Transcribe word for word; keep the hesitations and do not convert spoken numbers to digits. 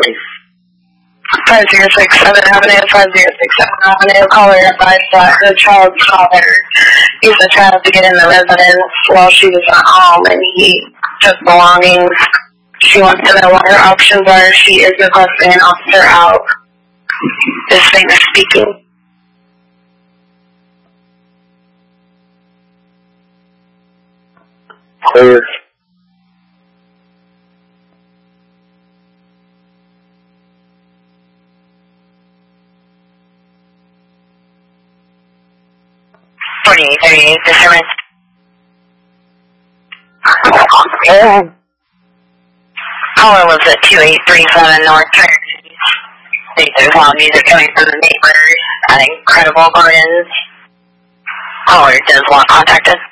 five zero six seven Avenue, five zero six seven Avenue. Caller advised that her child's father used the child to get in the residence while she was not home, and he took belongings. She wants to know what her options are. She is requesting an officer out. This thing is speaking. Clear. forty-eight thirty-eight, disturbance. Yeah. Caller lives at two eight three seven North Trinity. I think there's loud music coming from the neighbors at Incredible Gardens. Caller does want contacted.